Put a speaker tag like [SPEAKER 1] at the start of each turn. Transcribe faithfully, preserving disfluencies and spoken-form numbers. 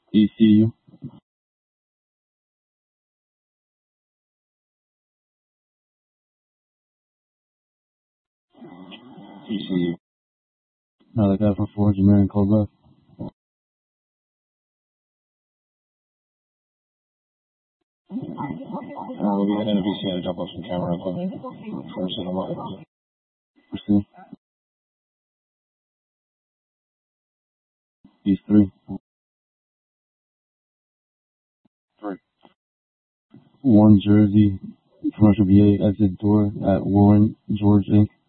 [SPEAKER 1] E C U. E C U. No, the guy from Forge, a man called left. Uh, we'll be heading to V C to jump off some camera real quick. First of all. Pursue. These three. Three. One Jersey, Commercial V A, exit door at Warren, George, Incorporated.